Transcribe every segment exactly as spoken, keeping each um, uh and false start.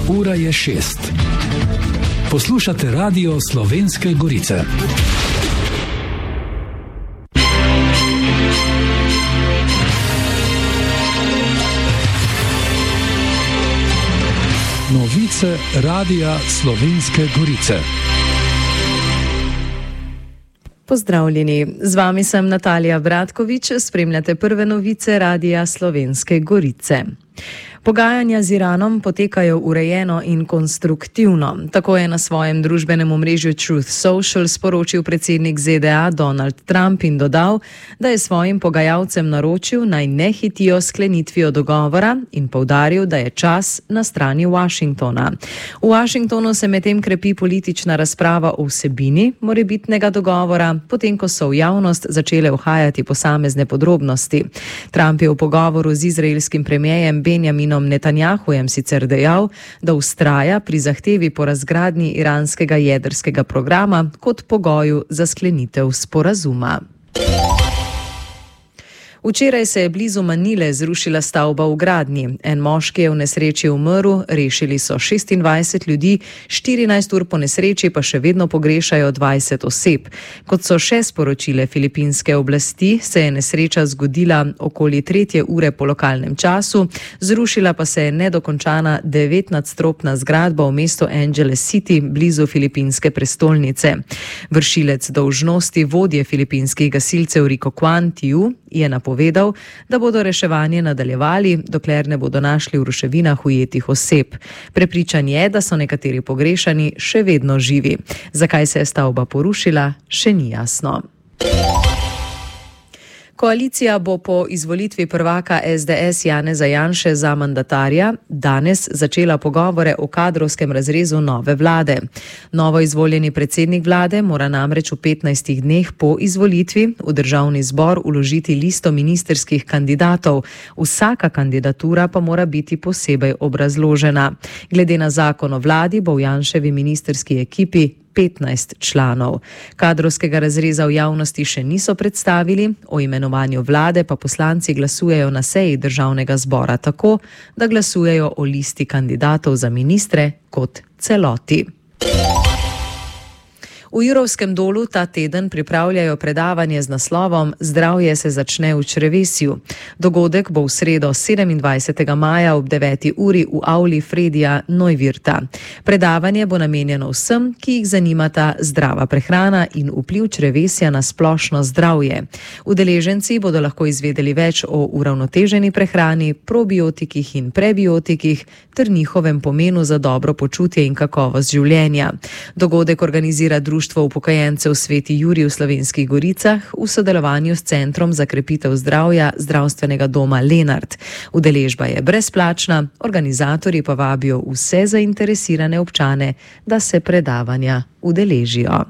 Ura je šest. Poslušate Radio Slovenske Gorice. Novice Radia Slovenske Gorice. Pozdravljeni, z vami sem Natalija Bratkovič, spremljate prve novice Radia Slovenske Gorice. Pogajanja z Iranom potekajo urejeno in konstruktivno. Tako je na svojem družbenem omrežju Truth Social sporočil predsednik Z D A Donald Trump in dodal, da je svojim pogajalcem naročil, naj ne hitijo sklenitvijo dogovora in poudaril, da je čas na strani Washingtona. V Washingtonu se medtem krepi politična razprava o vsebini morebitnega dogovora, potem ko so v javnost začele uhajati posamezne podrobnosti. Trump je v pogovoru z izraelskim premierjem Benjaminom Netanjahujem sicer dejal, da vztraja pri zahtevi po razgradnji iranskega jedrskega programa kot pogoju za sklenitev sporazuma. Včeraj se je blizu Manile zrušila stavba v gradnji. En moški je v nesreči umrl, rešili so šestindvajset ljudi, štirinajst ur po nesreči pa še vedno pogrešajo dvajset oseb. Kot so še sporočile filipinske oblasti, se je nesreča zgodila okoli tretje ure po lokalnem času, zrušila pa se je nedokončana devetnadstropna zgradba v mestu Angeles City, blizu filipinske prestolnice. Vršilec dolžnosti vodje filipinskih gasilcev Rico Kwan Tiu je napovedal, da bodo reševanje nadaljevali, dokler ne bodo našli v ruševinah ujetih oseb. Prepričan je, da so nekateri pogrešani še vedno živi. Zakaj se je stavba porušila, še ni jasno. Koalicija bo po izvolitvi prvaka S D S Janeza Janše za mandatarja danes začela pogovore o kadrovskem razrezu nove vlade. Novo izvoljeni predsednik vlade mora namreč v petnajstih dneh po izvolitvi v državni zbor vložiti listo ministerskih kandidatov. Vsaka kandidatura pa mora biti posebej obrazložena. Glede na zakon o vladi bo v Janševi ministerski ekipi petnajst članov. Kadrovskega razreza v javnosti še niso predstavili, o imenovanju vlade pa poslanci glasujejo na seji državnega zbora tako, da glasujejo o listi kandidatov za ministre kot celoti. V Jurovskem dolu ta teden pripravljajo predavanje z naslovom Zdravje se začne v črevesju. Dogodek bo v sredo sedemindvajsetega maja ob deveti uri v avli Fredija Neuwirta. Predavanje bo namenjeno vsem, ki jih zanimata zdrava prehrana in vpliv črevesja na splošno zdravje. Udeleženci bodo lahko izvedeli več o uravnoteženi prehrani, probiotikih in prebiotikih ter njihovem pomenu za dobro počutje in kakovost življenja. Dogodek organizira Društvo upokojencev Sveti Jurij v Slovenskih Goricah v sodelovanju s Centrom za krepitev zdravja zdravstvenega doma Lenart. Udeležba je brezplačna, organizatorji pa vabijo vse zainteresirane občane, da se predavanja udeležijo.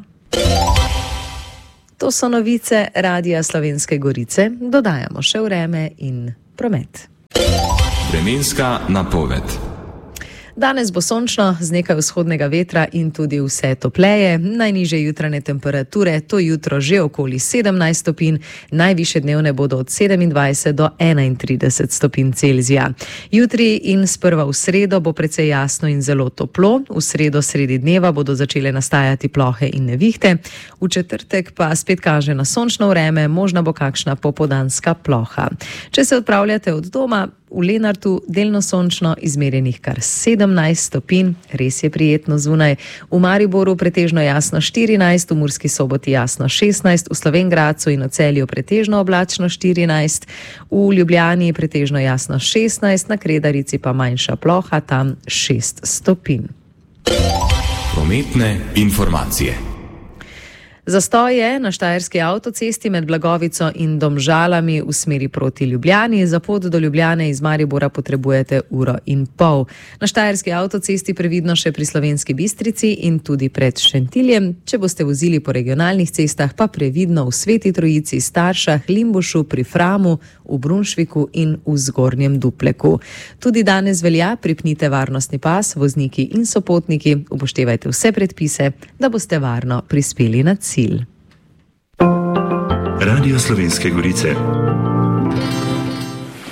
To so novice Radia Slovenske Gorice, dodajamo še vreme in promet. Vremenska napoved. Danes bo sončno, z nekaj vzhodnega vetra in tudi vse topleje. Najnižje jutranje temperature, to jutro že okoli sedemnajst stopinj, najvišje dnevne bodo od sedemindvajset do enaintrideset stopinj Celzija. Jutri in sprva v sredo bo precej jasno in zelo toplo, v sredo sredi dneva bodo začele nastajati plohe in nevihte, v četrtek pa spet kaže na sončno vreme, možna bo kakšna popoldanska ploha. Če se odpravljate od doma, v Lenartu delno sončno, izmerjenih kar sedemnajst stopinj, res je prijetno zunaj. V Mariboru pretežno jasno štirinajst, v Murski Soboti jasno šestnajst, v Slovenj Gradcu in v Celju pretežno oblačno štirinajst, v Ljubljani pretežno jasno šestnajst, na Kredarici pa manjša ploha, tam šest stopinj. Prometne informacije. Zastoj je na štajerski avtocesti med Blagovico in Domžalami v smeri proti Ljubljani. Za pot do Ljubljane iz Maribora potrebujete uro in pol. Na štajerski avtocesti previdno še pri Slovenski Bistrici in tudi pred Šentiljem. Če boste vozili po regionalnih cestah, pa previdno v Sveti Trojici, Staršah, Limbušu, pri Framu, v Brunšviku in v Zgornjem Dupleku. Tudi danes velja, pripnite varnostni pas, vozniki in sopotniki, upoštevajte vse predpise, da boste varno prispeli na cilj. Radio Slovenske Gorice.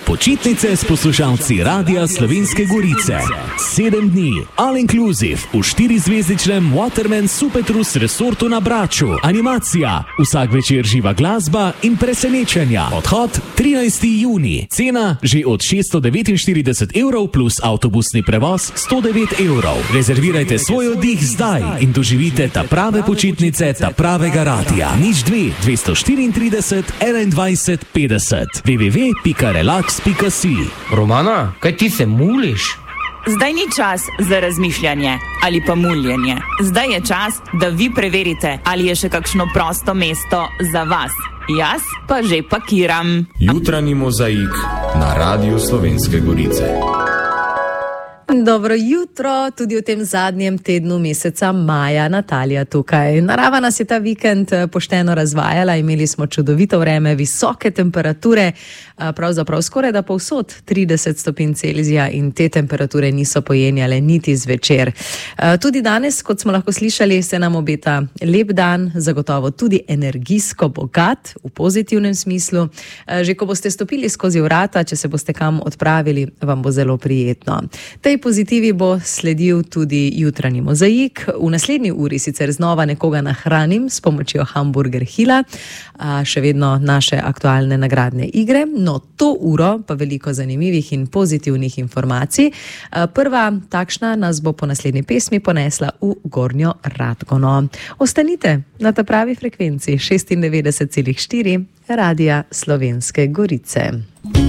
Počitnice s poslušalci Radia Slovenske Gorice. Sedem dni, all inclusive, v štirizvezdičnem Waterman Supetrus resortu na Braču. Animacija, vsak večer živa glasba in presenečenja. Odhod trinajstega junija. Cena že od šeststo devetinštirideset evrov plus avtobusni prevoz sto devet evrov. Rezervirajte svoj oddih zdaj in doživite ta prave počitnice, ta pravega radia. Nič dve, dvesto štiriintrideset, enaindvajset, petdeset. w w w pika relax pika si. Romana, kaj ti se muliš? Zdaj ni čas za razmišljanje ali pa muljenje. Zdaj je čas, da vi preverite, ali je še kakšno prosto mesto za vas. Jaz pa že pakiram. Jutranji mozaik na Radiu Slovenske Gorice. Dobro jutro, tudi v tem zadnjem tednu meseca maja. Natalija tukaj. Narava nas je ta vikend pošteno razvajala, imeli smo čudovito vreme, visoke temperature, pravzaprav skoraj da povsod trideset stopinj Celzija in te temperature niso pojenjale niti zvečer. Tudi danes, kot smo lahko slišali, se nam obeta lep dan, zagotovo tudi energijsko bogat, v pozitivnem smislu. Že ko boste stopili skozi vrata, če se boste kam odpravili, vam bo zelo prijetno. Tej pozitivi bo sledil tudi jutranji mozaik. V naslednji uri sicer znova nekoga nahranim s pomočjo Hamburger Hilla, še vedno naše aktualne nagradne igre. No, to uro pa veliko zanimivih in pozitivnih informacij. Prva takšna nas bo po naslednji pesmi ponesla v Gornjo Radgono. Ostanite na ta pravi frekvenci šestindevetdeset celih štiri Radia Slovenske Gorice.